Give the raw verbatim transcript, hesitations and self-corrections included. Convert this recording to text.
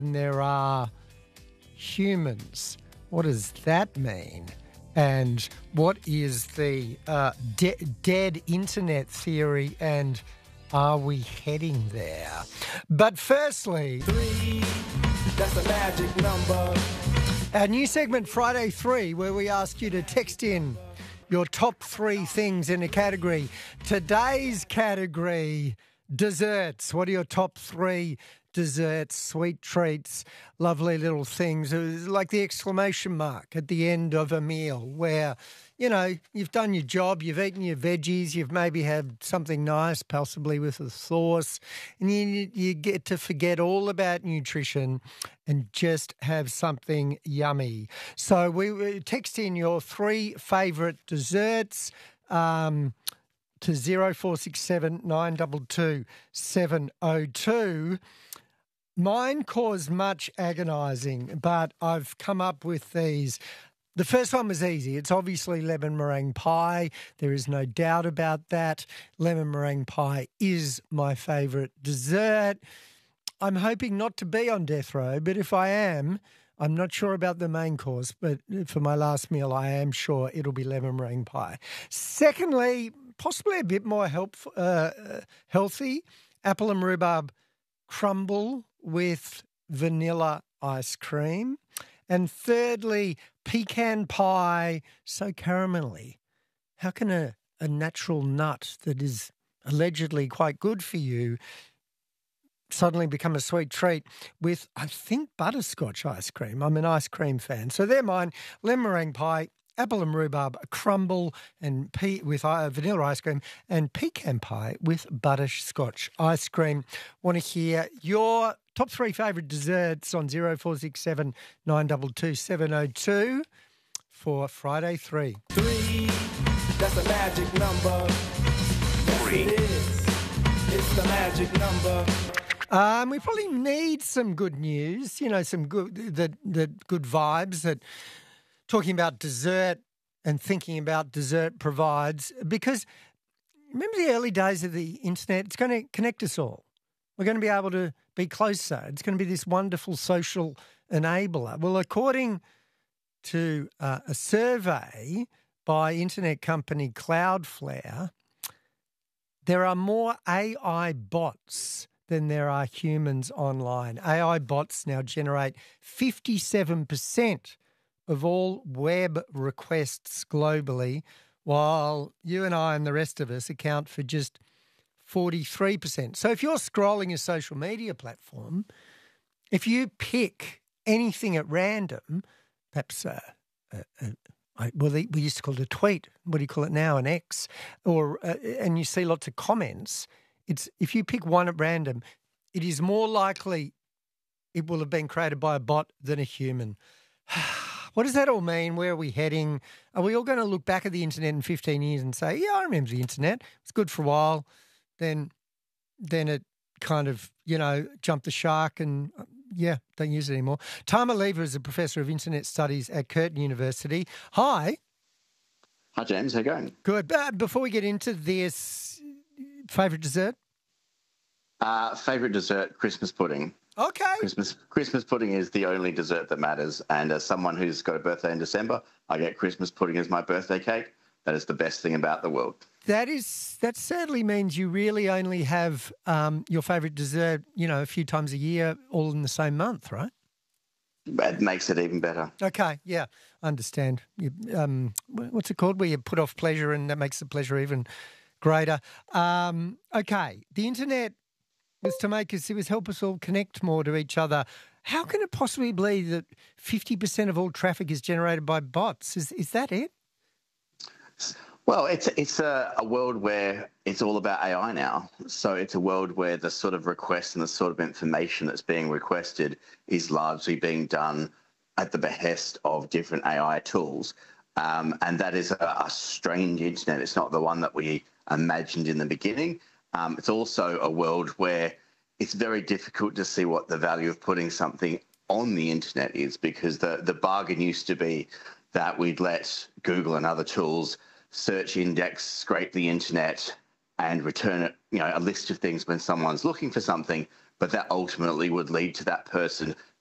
and there are humans. What does that mean? And what is the uh, de- dead internet theory, and are we heading there? But firstly, Three, that's the magic number. our new segment, Friday three, where we ask you to text in your top three things in a category. Today's category, desserts. What are your top three desserts, sweet treats, lovely little things? It was like the exclamation mark at the end of a meal where, you know, you've done your job, you've eaten your veggies, you've maybe had something nice, possibly with a sauce, and you, you get to forget all about nutrition and just have something yummy. So we, we text in your three favourite desserts, um, to zero four six seven nine two two seven oh two. Mine caused much agonising, but I've come up with these. The first one was easy. It's obviously lemon meringue pie. There is no doubt about that. Lemon meringue pie is my favourite dessert. I'm hoping not to be on death row, but if I am, I'm not sure about the main course, but for my last meal, I am sure it'll be lemon meringue pie. Secondly, possibly a bit more help, uh, healthy, apple and rhubarb crumble with vanilla ice cream. And thirdly, pecan pie, so caramelly. How can a, a natural nut that is allegedly quite good for you suddenly become a sweet treat with, I think, butterscotch ice cream? I'm an ice cream fan. So they're mine. Lemon meringue pie, apple and rhubarb crumble and pe- with uh, vanilla ice cream, and pecan pie with butterscotch ice cream. Want to hear your top three favourite desserts on zero four six seven nine two two seven oh two for Friday three. Three, that's the magic number. Three. Yes, it is. It's the magic number. Um, we probably need some good news, you know, some good the the good vibes that talking about dessert and thinking about dessert provides, because remember the early days of the internet? It's going to connect us all. We're going to be able to be closer. It's going to be this wonderful social enabler. Well, according to uh, a survey by internet company Cloudflare, there are more A I bots than there are humans online. A I bots now generate fifty-seven percent of all web requests globally, while you and I and the rest of us account for just forty-three percent. So if you're scrolling a social media platform, if you pick anything at random, perhaps, uh, uh, uh, well, we used to call it a tweet. What do you call it now? An X. Or uh, and you see lots of comments. It's if you pick one at random, it is more likely it will have been created by a bot than a human. What does that all mean? Where are we heading? Are we all going to look back at the internet in fifteen years and say, yeah, I remember the internet. It was good for a while. Then then it kind of, you know, jumped the shark and, yeah, don't use it anymore. Tama Lever is a professor of internet studies at Curtin University. Hi. Hi, James. How you going? Good. But before we get into this, favourite dessert? Uh, favourite dessert, Christmas pudding. Okay. Christmas Christmas pudding is the only dessert that matters. And as someone who's got a birthday in December, I get Christmas pudding as my birthday cake. That is the best thing about the world. That is that sadly means you really only have um, your favourite dessert, you know, a few times a year, all in the same month, right? It makes it even better. Okay, yeah, I understand. You, um, what's it called? Where you put off pleasure and that makes the pleasure even greater. Um, okay, the internet was to make us, it was help us all connect more to each other. How can it possibly be that fifty percent of all traffic is generated by bots? Is is that it? Well, it's it's a, a world where it's all about A I now. So it's a world where the sort of requests and the sort of information that's being requested is largely being done at the behest of different A I tools. Um, and that is a, a strange internet. It's not the one that we imagined in the beginning. Um, it's also a world where it's very difficult to see what the value of putting something on the internet is, because the, the bargain used to be that we'd let Google and other tools search index, scrape the internet and return it, you know, a list of things when someone's looking for something. but that ultimately would lead to that person